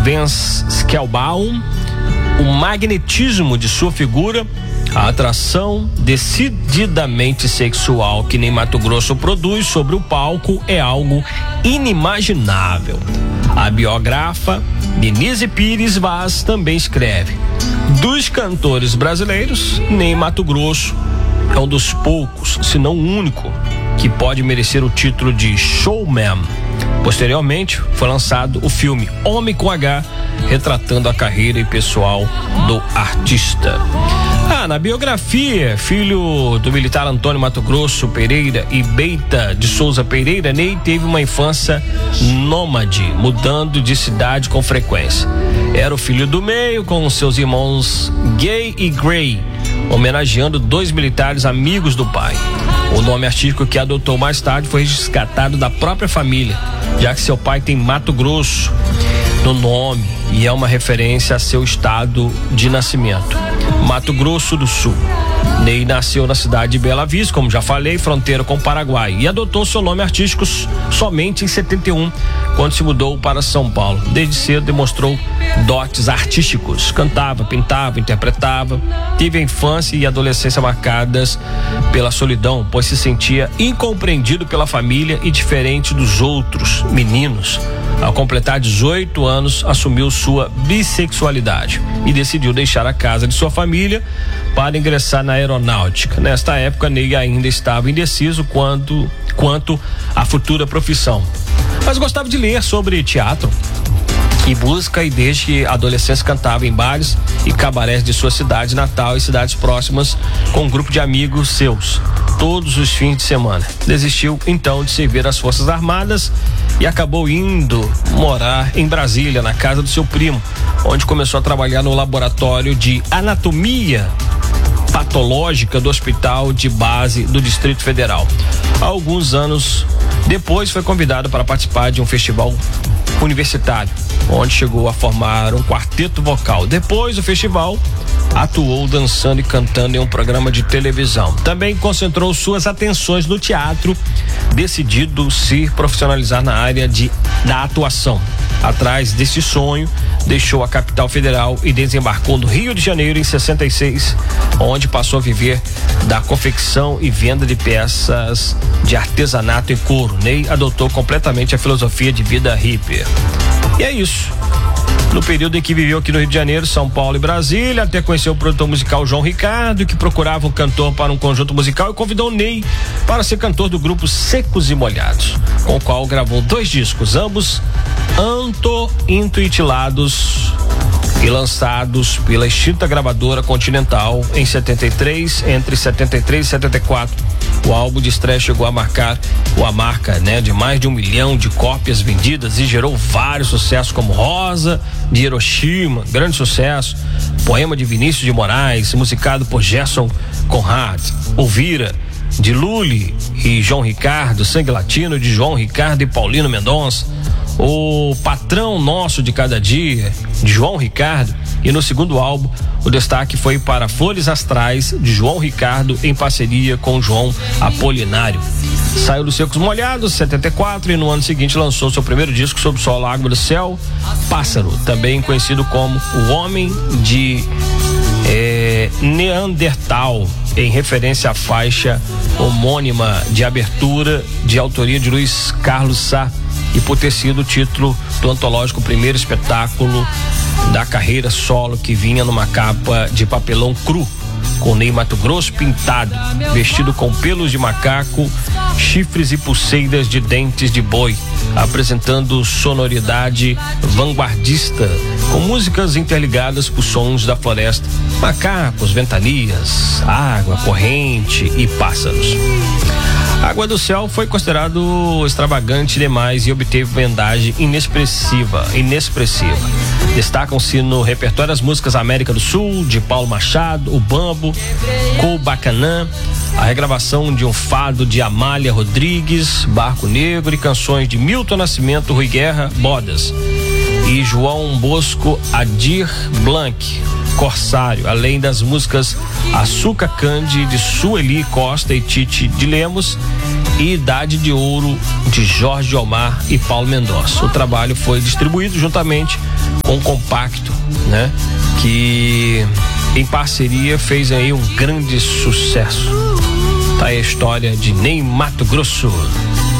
Vince Schelbaum, o magnetismo de sua figura, a atração decididamente sexual que Ney Matogrosso produz sobre o palco é algo inimaginável. A biografa Denise Pires Vaz também escreve: dos cantores brasileiros, Ney Matogrosso é um dos poucos, se não o único, que pode merecer o título de showman. Posteriormente, foi lançado o filme Homem com H, retratando a carreira e pessoal do artista. Na biografia, filho do militar Antônio Matogrosso Pereira e Beita de Souza Pereira, Ney teve uma infância nômade, mudando de cidade com frequência. Era o filho do meio, com seus irmãos Gay e Gray, homenageando 2 militares amigos do pai. O nome artístico que adotou mais tarde foi resgatado da própria família, já que seu pai tem Mato Grosso no nome e é uma referência a seu estado de nascimento, Mato Grosso do Sul. Ney nasceu na cidade de Bela Vista, como já falei, fronteira com o Paraguai, e adotou seu nome artístico somente em 71, quando se mudou para São Paulo. Desde cedo demonstrou dotes artísticos, cantava, pintava, interpretava. Teve a infância e adolescência marcadas pela solidão, pois se sentia incompreendido pela família e diferente dos outros meninos. Ao completar 18 anos, assumiu sua bissexualidade e decidiu deixar a casa de sua família para ingressar na aeronáutica. Nesta época, Ney ainda estava indeciso quanto à futura profissão, mas gostava de ler sobre teatro e música, e desde a adolescência cantava em bares e cabarés de sua cidade natal e cidades próximas com um grupo de amigos seus, todos os fins de semana. Desistiu então de servir as Forças Armadas e acabou indo morar em Brasília, na casa do seu primo, onde começou a trabalhar no laboratório de anatomia patológica do Hospital de Base do Distrito Federal. Há alguns anos depois foi convidado para participar de um festival universitário, onde chegou a formar um quarteto vocal. Depois do festival, atuou dançando e cantando em um programa de televisão. Também concentrou suas atenções no teatro, decidido se profissionalizar na área da atuação. Atrás desse sonho, deixou a capital federal e desembarcou no Rio de Janeiro em 66, onde passou a viver da confecção e venda de peças de artesanato em couro. Ney adotou completamente a filosofia de vida hippie. E é isso. No período em que viveu aqui no Rio de Janeiro, São Paulo e Brasília, até conheceu o produtor musical João Ricardo, que procurava um cantor para um conjunto musical, e convidou Ney para ser cantor do grupo Secos e Molhados, com o qual gravou 2 discos, ambos intitulados e lançados pela extinta gravadora Continental em 73. Entre 73 e 74, o álbum de estreia chegou a marca de mais de 1 milhão de cópias vendidas e gerou vários sucessos, como Rosa de Hiroshima, grande sucesso, Poema de Vinícius de Moraes, musicado por Gerson Conrad, Ouvira de Lully e João Ricardo, Sangue Latino de João Ricardo e Paulino Mendonça, O Patrão Nosso de Cada Dia de João Ricardo, e no segundo álbum o destaque foi para Flores Astrais de João Ricardo em parceria com João Apolinário. Saiu dos Secos Molhados, 74, e no ano seguinte lançou seu primeiro disco sob o solo Água do Céu, Pássaro, também conhecido como O Homem de Neandertal, em referência à faixa homônima de abertura de autoria de Luiz Carlos Sá, e por ter sido o título do antológico primeiro espetáculo da carreira solo, que vinha numa capa de papelão cru, com Ney Matogrosso pintado, vestido com pelos de macaco, chifres e pulseiras de dentes de boi, apresentando sonoridade vanguardista, com músicas interligadas por sons da floresta, macacos, ventanias, água, corrente e pássaros. Água do Céu foi considerado extravagante demais e obteve vendagem inexpressiva. Destacam-se no repertório as músicas América do Sul, de Paulo Machado, O Bambo, Coubacanã, a regravação de um fado de Amália Rodrigues, Barco Negro, e canções de Milton Nascimento, Rui Guerra, Bodas, e João Bosco Adir Blanc. Corsário, além das músicas Açúcar Candy de Sueli Costa e Tite de Lemos e Idade de Ouro de Jorge Omar e Paulo Mendonça. O trabalho foi distribuído juntamente com o Compacto, né? Que em parceria fez aí um grande sucesso. Tá aí a história de Ney Matogrosso.